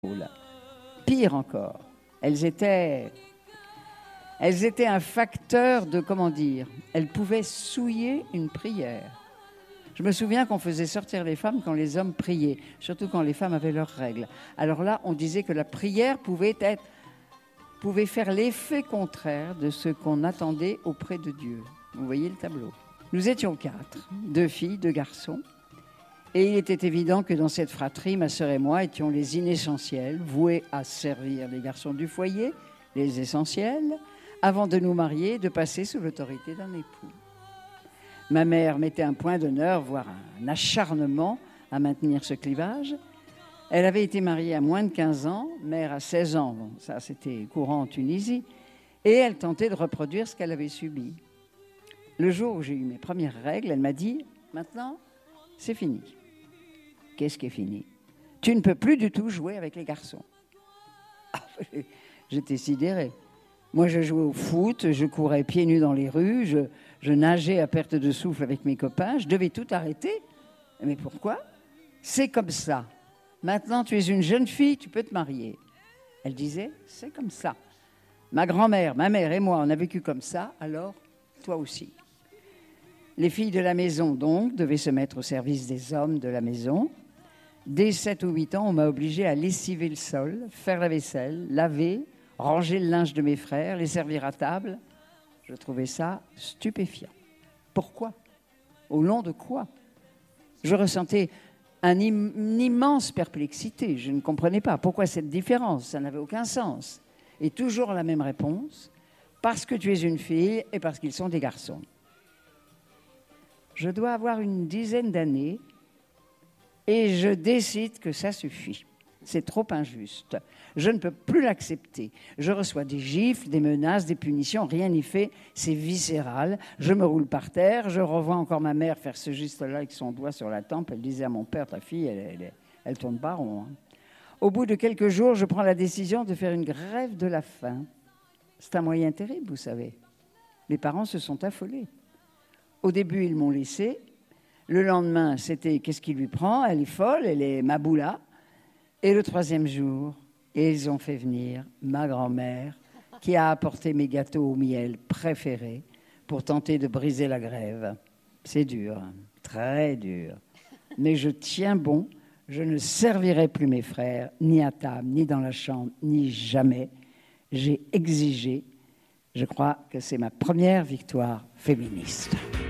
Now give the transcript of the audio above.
Pire encore, elles étaient un facteur de, elles pouvaient souiller une prière. Je me souviens qu'on faisait sortir les femmes quand les hommes priaient, surtout quand les femmes avaient leurs règles. Alors là, on disait que la prière pouvait faire l'effet contraire de ce qu'on attendait auprès de Dieu. Vous voyez le tableau. Nous étions 4, 2 filles, 2 garçons. Et il était évident que dans cette fratrie, ma sœur et moi étions les inessentiels, voués à servir les garçons du foyer, les essentiels, avant de nous marier et de passer sous l'autorité d'un époux. Ma mère mettait un point d'honneur, voire un acharnement à maintenir ce clivage. Elle avait été mariée à moins de 15 ans, mère à 16 ans, bon, ça c'était courant en Tunisie, et elle tentait de reproduire ce qu'elle avait subi. Le jour où j'ai eu mes premières règles, elle m'a dit « Maintenant, c'est fini. » Qu'est-ce qui est fini ? Tu ne peux plus du tout jouer avec les garçons. J'étais sidérée. Moi, je jouais au foot, je courais pieds nus dans les rues, je nageais à perte de souffle avec mes copains, je devais tout arrêter. Mais pourquoi ? C'est comme ça. Maintenant, tu es une jeune fille, tu peux te marier. Elle disait, c'est comme ça. Ma grand-mère, ma mère et moi, on a vécu comme ça, alors toi aussi. Les filles de la maison, donc, devaient se mettre au service des hommes de la maison. Dès 7 ou 8 ans, on m'a obligée à lessiver le sol, faire la vaisselle, laver, ranger le linge de mes frères, les servir à table. Je trouvais ça stupéfiant. Pourquoi ? Au nom de quoi ? Je ressentais une immense perplexité. Je ne comprenais pas. Pourquoi cette différence ? Ça n'avait aucun sens. Et toujours la même réponse. Parce que tu es une fille et parce qu'ils sont des garçons. Je dois avoir une dizaine d'années et je décide que ça suffit. C'est trop injuste. Je ne peux plus l'accepter. Je reçois des gifles, des menaces, des punitions. Rien n'y fait. C'est viscéral. Je me roule par terre. Je revois encore ma mère faire ce geste-là avec son doigt sur la tempe. Elle disait à mon père, ta fille, elle tourne pas rond. Hein. Au bout de quelques jours, je prends la décision de faire une grève de la faim. C'est un moyen terrible, vous savez. Les parents se sont affolés. Au début, ils m'ont laissé. Le lendemain, c'était « qu'est-ce qui lui prend ? Elle est folle, elle est maboula ». Et le 3e jour, ils ont fait venir ma grand-mère qui a apporté mes gâteaux au miel préférés pour tenter de briser la grève. C'est dur, hein, très dur. Mais je tiens bon, je ne servirai plus mes frères, ni à table, ni dans la chambre, ni jamais. J'ai exigé, je crois que c'est ma première victoire féministe.